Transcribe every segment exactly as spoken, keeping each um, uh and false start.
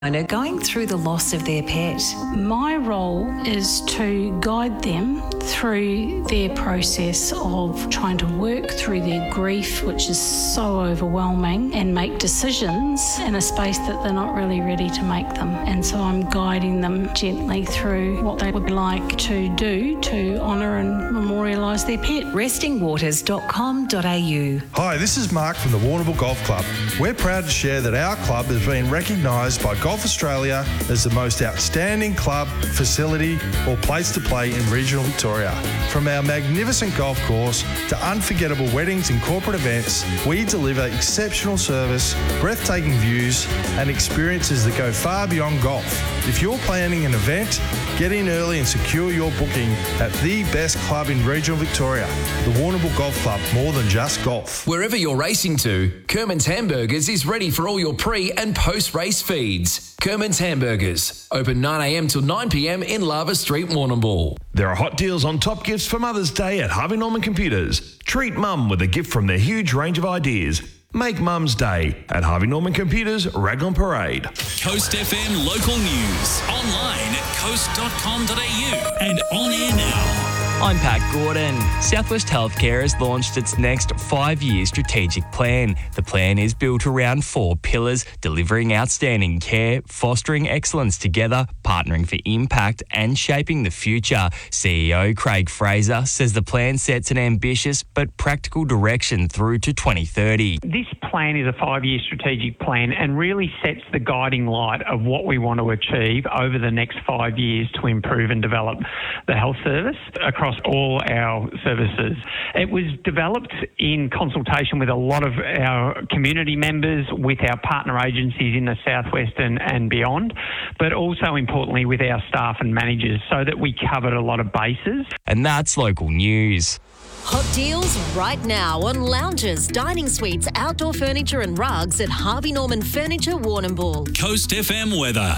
Owner going through the loss of their pet. My role is to guide them through their process of trying to work through their grief, which is so overwhelming, and make decisions in a space that they're not really ready to make them. And so I'm guiding them gently through what they would like to do to honour and memorialise their pet. resting waters dot com dot a u. Hi, this is Mark from the Warrnambool Golf Club. We're proud to share that our club has been recognised by Golf Australia as the most outstanding club, facility or place to play in regional Victoria. From our magnificent golf course to unforgettable weddings and corporate events, we deliver exceptional service, breathtaking views and experiences that go far beyond golf. If you're planning an event, get in early and secure your booking at the best club in regional Victoria, the Warrnambool Golf Club, more than just golf. Wherever you're racing to, Kerman's Hamburgers is ready for all your pre- and post-race feeds. Kerman's Hamburgers, open nine a m till nine p m in Lava Street, Warrnambool. There are hot deals on top gifts for Mother's Day at Harvey Norman Computers. Treat Mum with a gift from their huge range of ideas. Make Mum's Day at Harvey Norman Computers, Raglan Parade. Coast F M local news, online at coast dot com dot a u and on air now. I'm Pat Gordon. Southwest Healthcare has launched its next five-year strategic plan. The plan is built around four pillars: delivering outstanding care, fostering excellence together, partnering for impact and shaping the future. C E O Craig Fraser says the plan sets an ambitious but practical direction through to twenty thirty. This plan is a five-year strategic plan and really sets the guiding light of what we want to achieve over the next five years to improve and develop the health service across all our services. It was developed in consultation with a lot of our community members, with our partner agencies in the southwest and, and beyond, but also importantly with our staff and managers, so that we covered a lot of bases. And that's local news. Hot deals right now on lounges, dining suites, outdoor furniture and rugs at Harvey Norman Furniture, Warrnambool. Coast F M weather.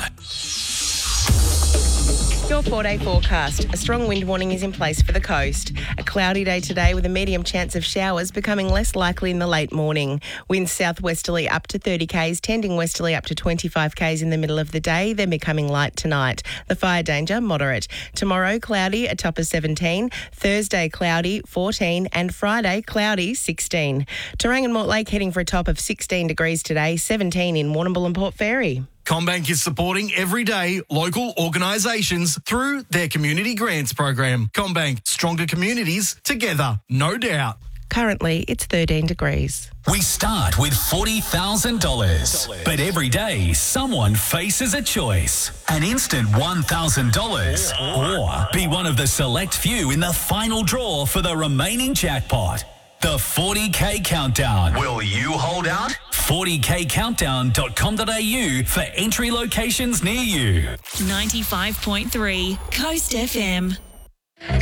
Your four-day forecast. A strong wind warning is in place for the coast. A cloudy day today with a medium chance of showers becoming less likely in the late morning. Winds southwesterly up to thirty k's, tending westerly up to twenty-five k's in the middle of the day, then becoming light tonight. The fire danger, moderate. Tomorrow, cloudy, a top of seventeen. Thursday, cloudy, fourteen. And Friday, cloudy, sixteen. Terang and Mortlake heading for a top of sixteen degrees today, seventeen in Warrnambool and Port Fairy. CommBank is supporting everyday local organisations through their community grants program. CommBank, stronger communities together, no doubt. Currently, it's thirteen degrees. We start with forty thousand dollars, but every day someone faces a choice. An instant one thousand dollars or be one of the select few in the final draw for the remaining jackpot. The forty K Countdown. Will you hold out? forty k countdown dot com dot a u for entry locations near you. ninety-five point three Coast F M.